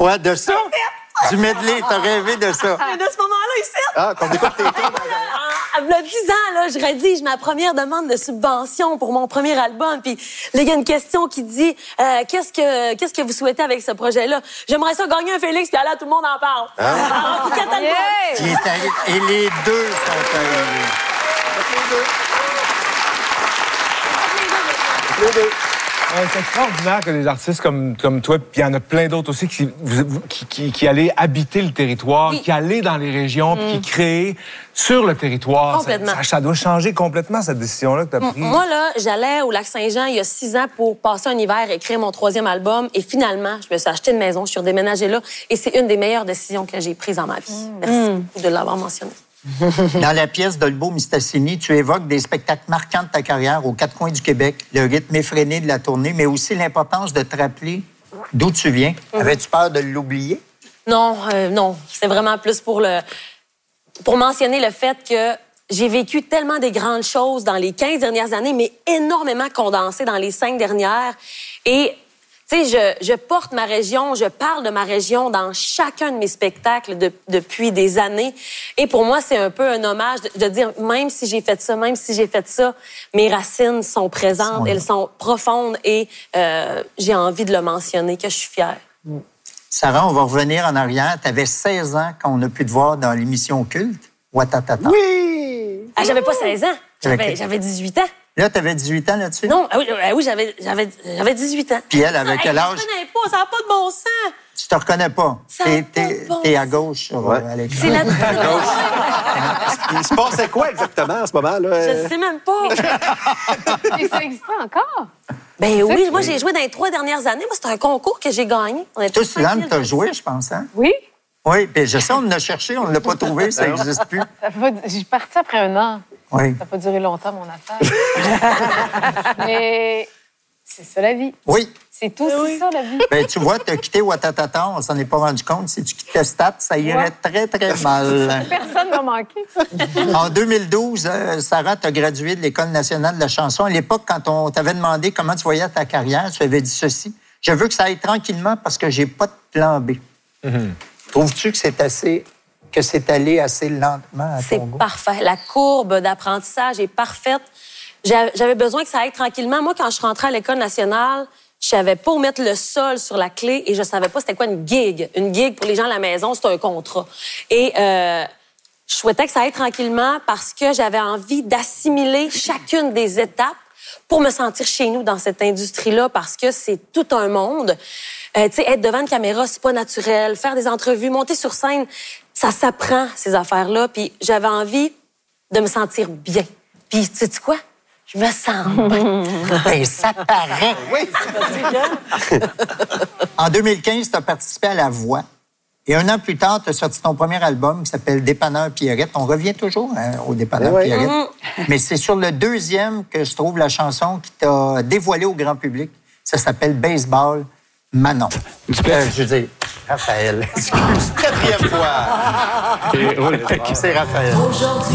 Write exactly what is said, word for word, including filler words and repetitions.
Quoi, de ça? Du medley, t'as rêvé de ça? Mais de ce moment-là, ici... Ah, qu'on écoute tes tunes. Il y a dix ans, là, je rédige ma première demande de subvention pour mon premier album. Puis là, il y a une question qui dit euh, qu'est-ce que qu'est-ce que vous souhaitez avec ce projet-là? J'aimerais ça gagner un Félix, puis là, tout le monde en parle. Ah. Alors, puis quatre albums. Yeah! Qui est arrivé. Et les deux sont arrivés. Les deux. Ouais, c'est extraordinaire que des artistes comme, comme toi, puis il y en a plein d'autres aussi, qui, vous- qui, qui, qui allaient habiter le territoire, Oui. qui allaient dans les régions, puis qui créent sur le territoire. Complètement. Ça, ça, ça doit changer complètement, cette décision-là que tu as prise. Moi, là, j'allais au Lac-Saint-Jean il y a six ans pour passer un hiver et écrire mon troisième album. Et finalement, je me suis acheté une maison, je suis redéménagée là. Et c'est une des meilleures décisions que j'ai prises dans ma vie. Merci de l'avoir mentionné. Dans la pièce d'Olbo Mistassini, tu évoques des spectacles marquants de ta carrière aux quatre coins du Québec, le rythme effréné de la tournée, mais aussi l'importance de te rappeler d'où tu viens. Avais-tu peur de l'oublier? Non, euh, non. C'est vraiment plus pour le pour mentionner le fait que j'ai vécu tellement des grandes choses dans les quinze dernières années, mais énormément condensées dans les cinq dernières. Et, tu sais, je, je porte ma région, je parle de ma région dans chacun de mes spectacles de- depuis des années. Et pour moi, c'est un peu un hommage de, de dire, même si j'ai fait ça, même si j'ai fait ça, mes racines sont présentes, Sont là. elles sont profondes et euh, j'ai envie de le mentionner, que je suis fière. Sarah, on va revenir en arrière. Tu avais seize ans quand on a pu te voir dans l'émission Culte. Watatata. Oui! Ah, j'avais pas seize ans, j'avais, Ok. j'avais dix-huit ans. Là, tu avais dix-huit ans là-dessus? Non, ah oui, ah oui j'avais, j'avais, j'avais dix-huit ans. Puis elle, avec Hey, quel âge? Je connais pas, ça n'a pas de bon sens. Tu te reconnais pas. Ça T'es, a pas t'es- de bon t'es à sens. gauche sur, Ouais. euh, à l'écran. C'est la... Il se passait quoi exactement à ce moment-là? Je sais même pas. Et ça existe encore? Ben oui, moi, j'ai joué dans les trois dernières années. Moi, c'est un concours que j'ai gagné. On était Toi, cinq Suzanne, mille t'as de joué, suite. je pense, hein? Oui. Oui, puis je sais, on l'a cherché, on ne l'a pas trouvé, ça n'existe plus. Ça a pas- J'ai parti après un an. Oui. Ça n'a pas duré longtemps, mon affaire. Mais c'est ça, la vie. Oui. C'est aussi ça, la vie. Ben, tu vois, tu as quitté Watatata, on s'en est pas rendu compte. Si tu quittais Stat, ça irait Ouais. très, très mal. Personne ne m'a manqué. En deux mille douze, euh, Sarah, tu as gradué de l'École nationale de la chanson. À l'époque, quand on t'avait demandé comment tu voyais ta carrière, tu avais dit ceci. Je veux que ça aille tranquillement parce que j'ai pas de plan B. Trouves-tu que c'est assez, que c'est allé assez lentement à C'est ton goût? parfait. La courbe d'apprentissage est parfaite. J'a- J'avais besoin que ça aille tranquillement. Moi, quand je rentrais à l'École nationale, je savais pas où mettre le sol sur la clé et je savais pas c'était quoi une gig. Une gig, pour les gens à la maison, c'est un contrat. Et euh, je souhaitais que ça aille tranquillement parce que j'avais envie d'assimiler chacune des étapes pour me sentir chez nous dans cette industrie-là parce que c'est tout un monde. Euh, tu sais, être devant une caméra, c'est pas naturel. Faire des entrevues, monter sur scène, ça s'apprend, ces affaires-là. Puis j'avais envie de me sentir bien. Puis, tu sais quoi? Je me sens bien. Ben, ça paraît. Oui! En deux mille quinze, tu as participé à La Voix. Et un an plus tard, tu as sorti ton premier album qui s'appelle Dépanneur Pierrette. On revient toujours hein, au Dépanneur Oui. Pierrette. Mais c'est sur le deuxième que se trouve la chanson qui t'a dévoilé au grand public. Ça s'appelle Baseball Manon. Euh, je veux dire, Raphaël. Excuse. Quatrième fois! C'est Raphaël.